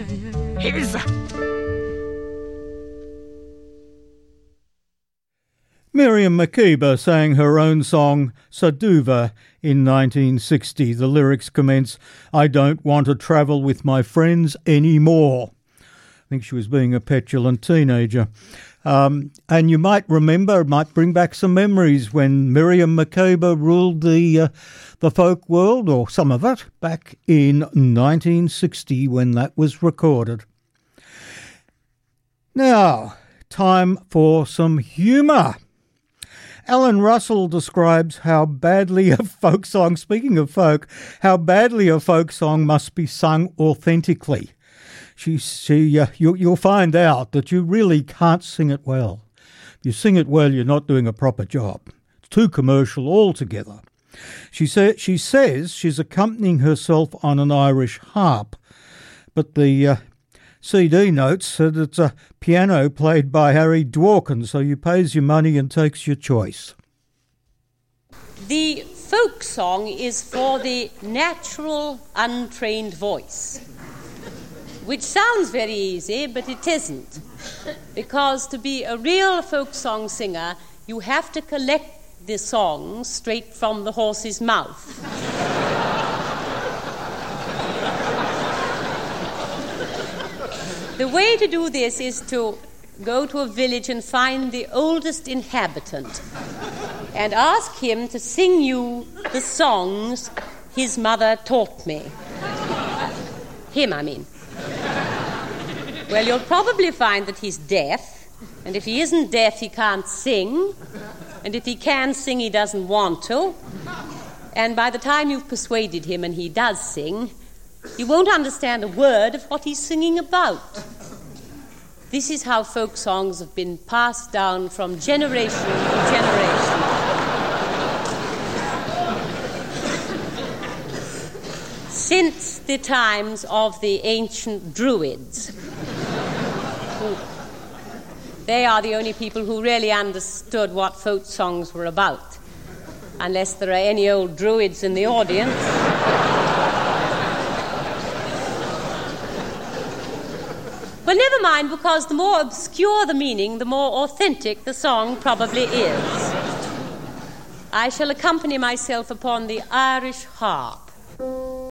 Here's Miriam Makeba sang her own song, Saduva, in 1960. The lyrics commence, "I don't want to travel with my friends anymore." I think she was being a petulant teenager. And you might remember, it might bring back some memories when Miriam Makeba ruled the folk world, or some of it, back in 1960 when that was recorded. Now, time for some humour. Alan Russell describes how badly a folk song, speaking of folk, how badly a folk song must be sung authentically. You'll find out that you really can't sing it well. If you sing it well, you're not doing a proper job. It's too commercial altogether. She says she's accompanying herself on an Irish harp, but the CD notes that it's a piano played by Harry Dworkin, so you pays your money and takes your choice. The folk song is for the natural, untrained voice, which sounds very easy, but it isn't. Because to be a real folk song singer, you have to collect the songs straight from the horse's mouth. The way to do this is to go to a village and find the oldest inhabitant and ask him to sing you the songs his mother taught me. Him, I mean. Well, you'll probably find that he's deaf, and if he isn't deaf, he can't sing, and if he can sing, he doesn't want to, and by the time you've persuaded him and he does sing, you won't understand a word of what he's singing about. This is how folk songs have been passed down from generation to generation. Since the times of the ancient Druids. They are the only people who really understood what folk songs were about, unless there are any old Druids in the audience. Well, never mind, because the more obscure the meaning, the more authentic the song probably is. I shall accompany myself upon the Irish harp.